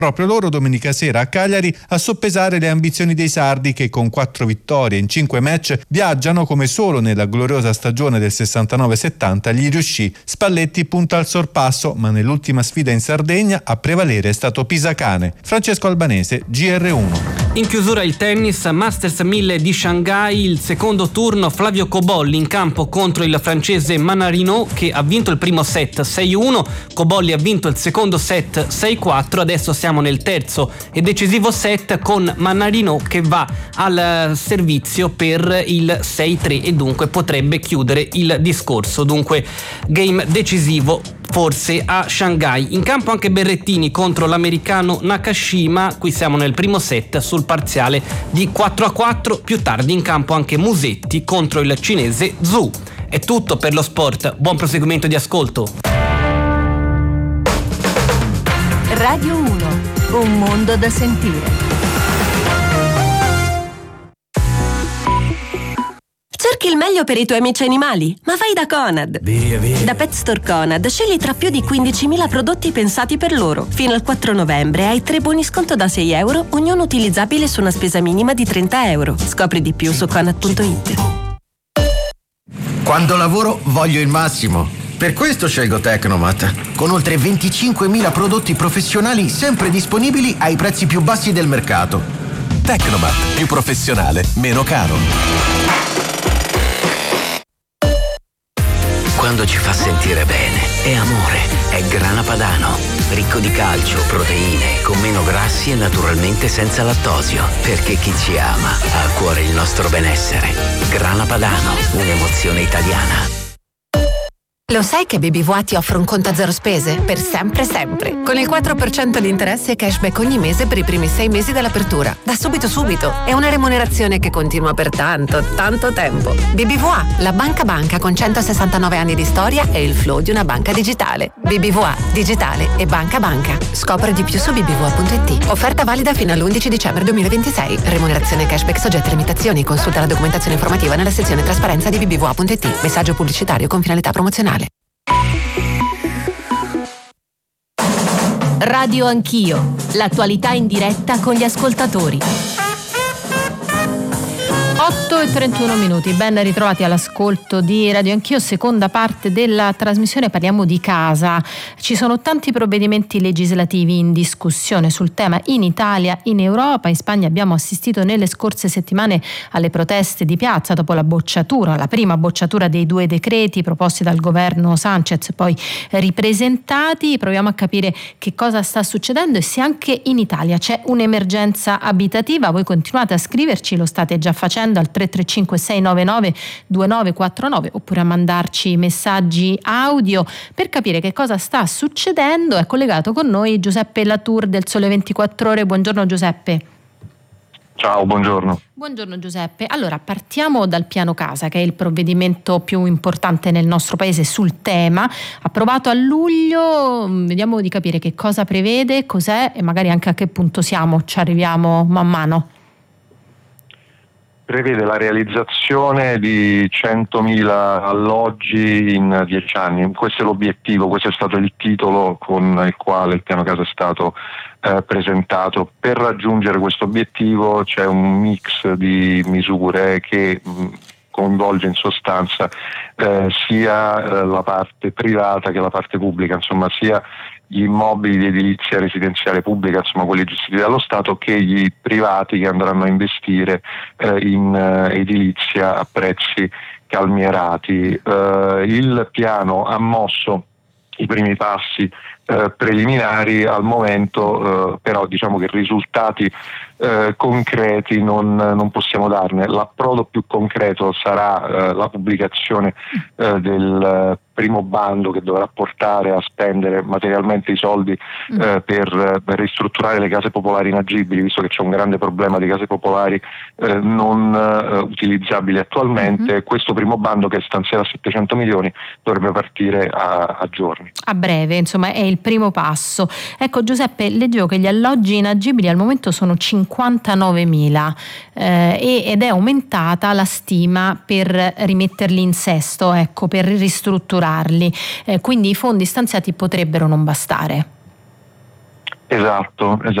Proprio loro domenica sera a Cagliari a soppesare le ambizioni dei sardi che con 4 vittorie in 5 match viaggiano come solo nella gloriosa stagione del 69-70 gli riuscì. Spalletti punta al sorpasso, ma nell'ultima sfida in Sardegna a prevalere è stato Pisacane. Francesco Albanese, GR1. In chiusura il tennis, Masters 1000 di Shanghai, il secondo turno, Flavio Cobolli in campo contro il francese Mannarino che ha vinto il primo set 6-1, Cobolli ha vinto il secondo set 6-4, adesso siamo nel terzo e decisivo set con Mannarino che va al servizio per il 6-3 e dunque potrebbe chiudere il discorso, dunque game decisivo forse a Shanghai. In campo anche Berrettini contro l'americano Nakashima, qui siamo nel primo set sul parziale di 4-4, più tardi in campo anche Musetti contro il cinese Zhu. È tutto per lo sport, buon proseguimento di ascolto. Radio 1, un mondo da sentire. Cerchi il meglio per i tuoi amici animali? Ma vai da Conad! Via. Da Pet Store Conad scegli tra più di 15.000 prodotti pensati per loro. Fino al 4 novembre hai 3 buoni sconto da €6, ognuno utilizzabile su una spesa minima di €30. Scopri di più su conad.it. Quando lavoro voglio il massimo. Per questo scelgo Tecnomat, con oltre 25.000 prodotti professionali sempre disponibili ai prezzi più bassi del mercato. Tecnomat, più professionale, meno caro. Quando ci fa sentire bene, è amore, è Grana Padano. Ricco di calcio, proteine, con meno grassi e naturalmente senza lattosio. Perché chi ci ama ha a cuore il nostro benessere. Grana Padano, un'emozione italiana. Lo sai che BBVA ti offre un conto a zero spese? Per sempre. Con il 4% di interesse e cashback ogni mese per i primi 6 mesi dall'apertura. Da subito. È una remunerazione che continua per tanto tempo. BBVA, la banca con 169 anni di storia e il flow di una banca digitale. BBVA, digitale e banca. Scopri di più su bbva.it. Offerta valida fino all'11 dicembre 2026. Remunerazione cashback soggetta a limitazioni. Consulta la documentazione informativa nella sezione trasparenza di bbva.it. Messaggio pubblicitario con finalità promozionale. Radio Anch'io, l'attualità in diretta con gli ascoltatori. 8:31, ben ritrovati all'ascolto di Radio Anch'io, seconda parte della trasmissione. Parliamo di casa. Ci sono tanti provvedimenti legislativi in discussione sul tema in Italia, in Europa. In Spagna abbiamo assistito nelle scorse settimane alle proteste di piazza dopo la prima bocciatura dei 2 decreti proposti dal governo Sanchez, poi ripresentati. Proviamo a capire che cosa sta succedendo e se anche in Italia c'è un'emergenza abitativa. Voi continuate a scriverci, lo state già facendo al 335 699 2949 oppure a mandarci messaggi audio per capire che cosa sta succedendo. È collegato con noi Giuseppe Latour del Sole 24 Ore. Buongiorno Giuseppe. Ciao, buongiorno. Buongiorno Giuseppe. Allora, partiamo dal piano casa, che è il provvedimento più importante nel nostro paese sul tema, approvato a luglio. Vediamo di capire che cosa prevede, cos'è e magari anche a che punto siamo, ci arriviamo man mano. Prevede la realizzazione di 100.000 alloggi in 10 anni. Questo è l'obiettivo, questo è stato il titolo con il quale il piano casa è stato presentato. Per raggiungere questo obiettivo c'è un mix di misure che coinvolge in sostanza sia la parte privata che la parte pubblica, insomma sia gli immobili di edilizia residenziale pubblica, insomma quelli gestiti dallo Stato, che gli privati che andranno a investire in edilizia a prezzi calmierati. Il piano ha mosso i primi passi preliminari al momento, però diciamo che risultati concreti non possiamo darne. L'approdo più concreto sarà la pubblicazione del primo bando che dovrà portare a spendere materialmente i soldi per ristrutturare le case popolari inagibili, visto che c'è un grande problema di case popolari non utilizzabili attualmente. Questo primo bando, che stanzierà 700 milioni, dovrebbe partire a giorni. A breve, insomma, è il primo passo. Ecco Giuseppe, leggevo che gli alloggi inagibili al momento sono 59.000 ed è aumentata la stima per rimetterli in sesto, ecco, per ristrutturarli. Quindi i fondi stanziati potrebbero non bastare. Esatto.